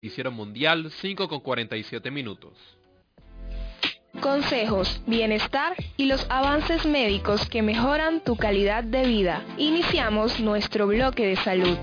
Noticiero Mundial 5:47. Consejos, bienestar y los avances médicos que mejoran tu calidad de vida. Iniciamos nuestro bloque de salud.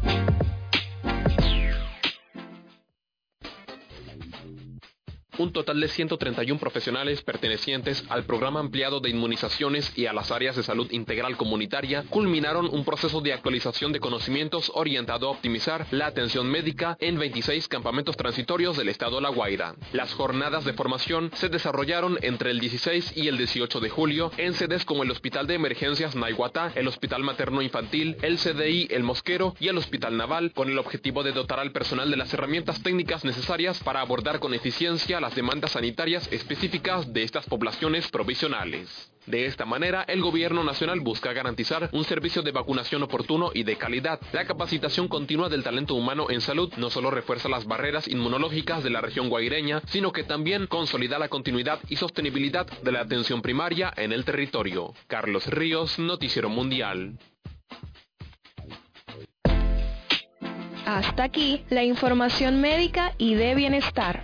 Un total de 131 profesionales pertenecientes al programa ampliado de inmunizaciones y a las áreas de salud integral comunitaria culminaron un proceso de actualización de conocimientos orientado a optimizar la atención médica en 26 campamentos transitorios del estado La Guaira. Las jornadas de formación se desarrollaron entre el 16 y el 18 de julio en sedes como el Hospital de Emergencias Naiguatá, el Hospital Materno Infantil, el CDI El Mosquero y el Hospital Naval, con el objetivo de dotar al personal de las herramientas técnicas necesarias para abordar con eficiencia las demandas sanitarias específicas de estas poblaciones provisionales. De esta manera, el gobierno nacional busca garantizar un servicio de vacunación oportuno y de calidad. La capacitación continua del talento humano en salud no solo refuerza las barreras inmunológicas de la región guaireña, sino que también consolida la continuidad y sostenibilidad de la atención primaria en el territorio. Carlos Ríos, Noticiero Mundial. Hasta aquí la información médica y de bienestar.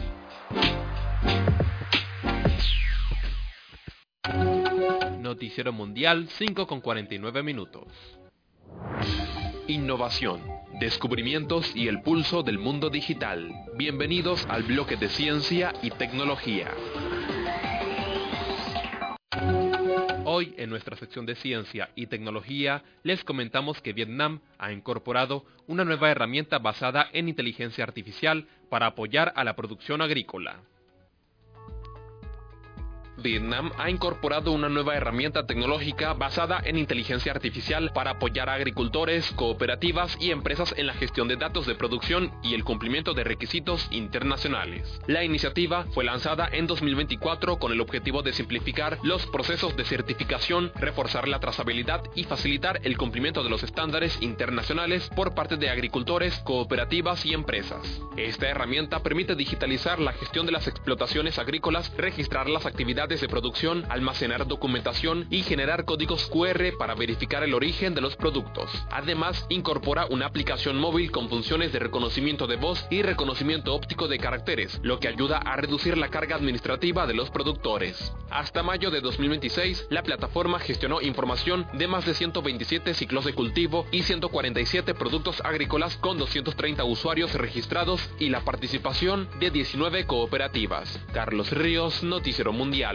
Noticiero Mundial 5:49. Innovación, descubrimientos y el pulso del mundo digital. Bienvenidos al bloque de ciencia y tecnología. Hoy, en nuestra sección de ciencia y tecnología, les comentamos que Vietnam ha incorporado una nueva herramienta basada en inteligencia artificial para apoyar a la producción agrícola. Vietnam ha incorporado una nueva herramienta tecnológica basada en inteligencia artificial para apoyar a agricultores, cooperativas y empresas en la gestión de datos de producción y el cumplimiento de requisitos internacionales. La iniciativa fue lanzada en 2024 con el objetivo de simplificar los procesos de certificación, reforzar la trazabilidad y facilitar el cumplimiento de los estándares internacionales por parte de agricultores, cooperativas y empresas. Esta herramienta permite digitalizar la gestión de las explotaciones agrícolas, registrar las actividades de producción, almacenar documentación y generar códigos QR para verificar el origen de los productos. Además, incorpora una aplicación móvil con funciones de reconocimiento de voz y reconocimiento óptico de caracteres, lo que ayuda a reducir la carga administrativa de los productores. Hasta mayo de 2026, la plataforma gestionó información de más de 127 ciclos de cultivo y 147 productos agrícolas con 230 usuarios registrados y la participación de 19 cooperativas. Carlos Ríos, Noticiero Mundial.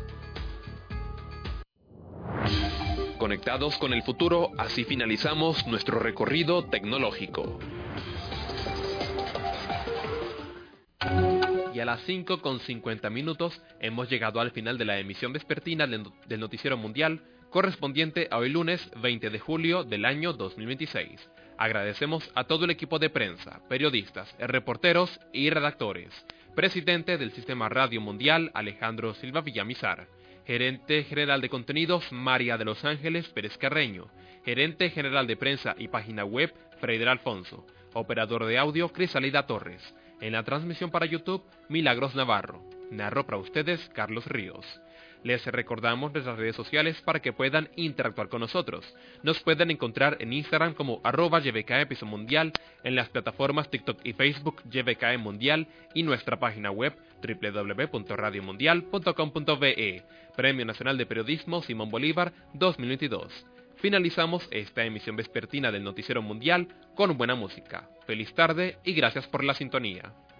Conectados con el futuro, así finalizamos nuestro recorrido tecnológico. Y a las 5:50 hemos llegado al final de la emisión vespertina del Noticiero Mundial, correspondiente a hoy lunes 20 de julio del año 2026. Agradecemos a todo el equipo de prensa, periodistas, reporteros y redactores. Presidente del Sistema Radio Mundial, Alejandro Silva Villamizar. Gerente General de Contenidos, María de los Ángeles Pérez Carreño. Gerente General de Prensa y Página Web, Freider Alfonso. Operador de audio, Crisalida Torres. En la transmisión para YouTube, Milagros Navarro. Narró para ustedes, Carlos Ríos. Les recordamos nuestras redes sociales para que puedan interactuar con nosotros. Nos pueden encontrar en Instagram como @YBKE_Mundial, en las plataformas TikTok y Facebook YBKE Mundial y nuestra página web www.radiomundial.com.be. Premio Nacional de Periodismo Simón Bolívar 2022. Finalizamos esta emisión vespertina del Noticiero Mundial con buena música. Feliz tarde y gracias por la sintonía.